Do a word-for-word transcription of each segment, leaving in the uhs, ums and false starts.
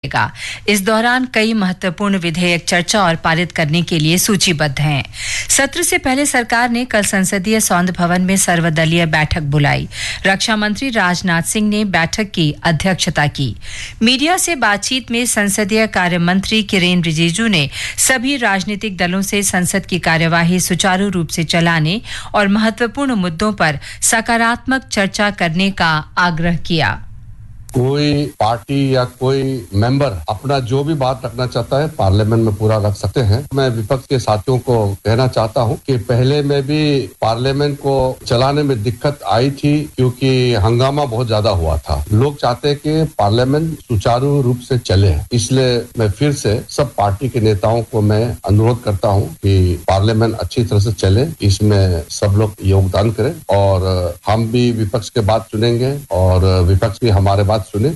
इस दौरान कई महत्वपूर्ण विधेयक चर्चा और पारित करने के लिए सूचीबद्ध हैं। सत्र से पहले सरकार ने कल संसदीय सौंद भवन में सर्वदलीय बैठक बुलाई। रक्षा मंत्री राजनाथ सिंह ने बैठक की अध्यक्षता की। मीडिया से बातचीत में संसदीय कार्य मंत्री किरेन रिजिजू ने सभी राजनीतिक दलों से संसद की कार्यवाही सुचारू रूप से चलाने और महत्वपूर्ण मुद्दों पर सकारात्मक चर्चा करने का आग्रह किया। कोई पार्टी या कोई मेंबर अपना जो भी बात रखना चाहता है पार्लियामेंट में पूरा रख सकते हैं। मैं विपक्ष के साथियों को कहना चाहता हूं कि पहले में भी पार्लियामेंट को चलाने में दिक्कत आई थी क्योंकि हंगामा बहुत ज्यादा हुआ था। लोग चाहते हैं कि पार्लियामेंट सुचारू रूप से चले, इसलिए मैं फिर से सब पार्टी के नेताओं को मैं अनुरोध करता हूं कि पार्लियामेंट अच्छी तरह से चले, इसमें सब लोग योगदान करें और हम भी विपक्ष के बात सुनेंगे और विपक्ष भी हमारे बात सुने।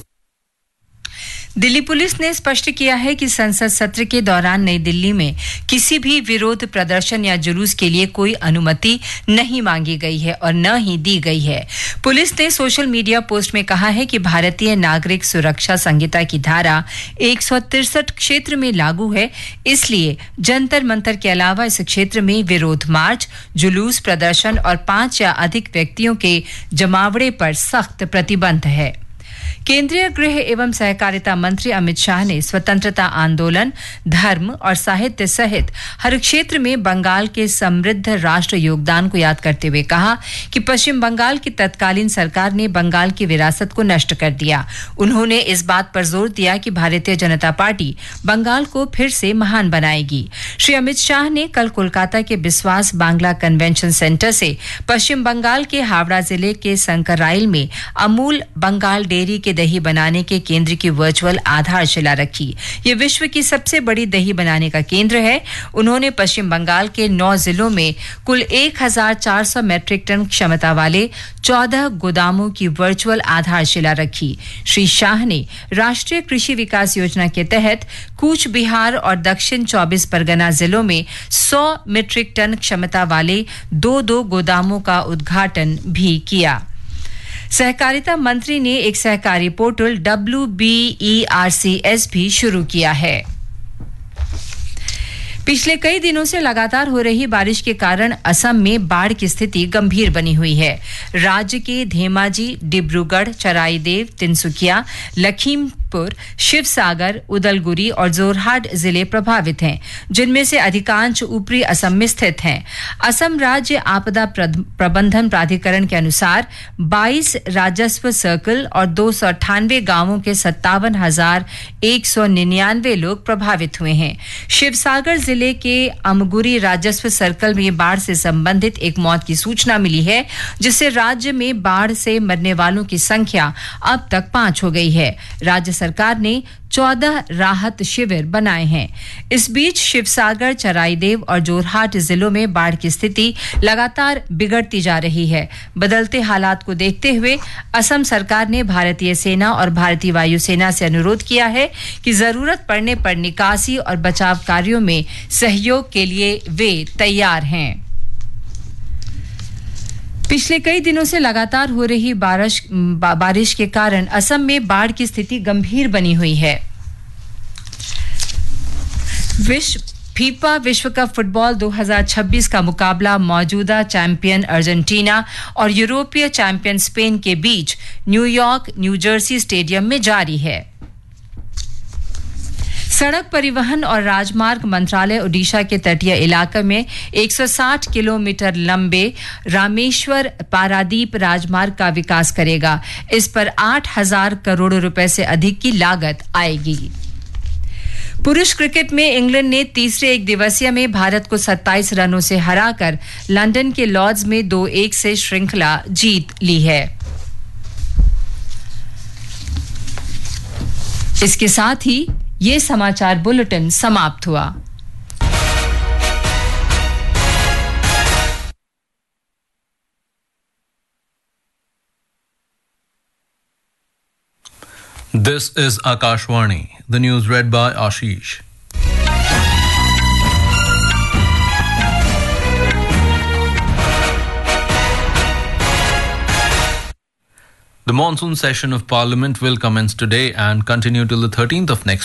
दिल्ली पुलिस ने स्पष्ट किया है कि संसद सत्र के दौरान नई दिल्ली में किसी भी विरोध प्रदर्शन या जुलूस के लिए कोई अनुमति नहीं मांगी गई है और न ही दी गई है। पुलिस ने सोशल मीडिया पोस्ट में कहा है कि भारतीय नागरिक सुरक्षा संहिता की धारा एक सौ तिरसठ क्षेत्र में लागू है, इसलिए जंतर मंतर के अलावा इस क्षेत्र में विरोध मार्च, जुलूस, प्रदर्शन और पांच या अधिक व्यक्तियों के जमावड़े पर सख्त प्रतिबंध है। केंद्रीय गृह एवं सहकारिता मंत्री अमित शाह ने स्वतंत्रता आंदोलन, धर्म और साहित्य सहित हर क्षेत्र में बंगाल के समृद्ध राष्ट्र योगदान को याद करते हुए कहा कि पश्चिम बंगाल की तत्कालीन सरकार ने बंगाल की विरासत को नष्ट कर दिया। उन्होंने इस बात पर जोर दिया कि भारतीय जनता पार्टी बंगाल को फिर से महान बनाएगी। श्री अमित शाह ने कल कोलकाता के बिस्वास बांग्ला कन्वेंशन सेंटर से पश्चिम बंगाल के हावड़ा जिले के संकराइल में अमूल बंगाल डेयरी के दही बनाने के केंद्र की वर्चुअल आधारशिला रखी। ये विश्व की सबसे बड़ी दही बनाने का केंद्र है। उन्होंने पश्चिम बंगाल के नौ जिलों में कुल एक हज़ार चार सौ मीट्रिक टन क्षमता वाले चौदह गोदामों की वर्चुअल आधारशिला रखी। श्री शाह ने राष्ट्रीय कृषि विकास योजना के तहत कूच बिहार और दक्षिण चौबीस परगना जिलों में सौ मीट्रिक टन क्षमता वाले दो दो गोदामों का उद्घाटन भी किया। सहकारिता मंत्री ने एक सहकारी portal W B E R C S भी शुरू किया है। पिछले कई दिनों से लगातार हो रही बारिश के कारण असम में बाढ़ की स्थिति गंभीर बनी हुई है। राज्य के धेमाजी, डिब्रूगढ़, चराईदेव, तिनसुकिया, लखीमपुर, शिवसागर, उदलगुरी और जोरहाट जिले प्रभावित हैं, जिनमें से अधिकांश ऊपरी असम में स्थित हैं। असम राज्य आपदा प्रबंधन प्राधिकरण के अनुसार बाईस राजस्व सर्कल और दो सौ अट्ठानवे गांवों के सत्तावन हजार एक सौ निन्यानवे लोग प्रभावित हुए हैं। शिवसागर जिले के अमगुरी राजस्व सर्कल में बाढ़ से संबंधित एक मौत की सूचना मिली है, जिससे राज्य में बाढ़ से मरने वालों की संख्या अब तक पांच हो गई है। राज्य सरकार ने चौदह राहत शिविर बनाए हैं। इस बीच शिवसागर, चराईदेव और जोरहाट जिलों में बाढ़ की स्थिति लगातार बिगड़ती जा रही है। बदलते हालात को देखते हुए असम सरकार ने भारतीय सेना और भारतीय वायुसेना से अनुरोध किया है कि जरूरत पड़ने पर निकासी और बचाव कार्यों में सहयोग के लिए वे तैयार हैं। पिछले कई दिनों से लगातार हो रही बारिश बा, बारिश के कारण असम में बाढ़ की स्थिति गंभीर बनी हुई है। विश्व फीफा विश्व कप फुटबॉल दो हज़ार छब्बीस का मुकाबला मौजूदा चैंपियन अर्जेंटीना और यूरोपीय चैंपियन स्पेन के बीच न्यूयॉर्क, न्यू जर्सी स्टेडियम में जारी है। सड़क परिवहन और राजमार्ग मंत्रालय ओडिशा के तटीय इलाके में एक सौ साठ किलोमीटर लंबे रामेश्वर पारादीप राजमार्ग का विकास करेगा। इस पर आठ हज़ार करोड़ रुपए से अधिक की लागत आएगी। पुरुष क्रिकेट में इंग्लैंड ने तीसरे एक दिवसीय में भारत को सत्ताईस रनों से हराकर लंदन के लॉर्ड्स में दो एक से श्रृंखला जीत ली है। इसके साथ ही ये समाचार बुलेटिन समाप्त हुआ। This is Akashvani. The news read by Ashish. The monsoon session of Parliament will commence today and continue till the thirteenth of next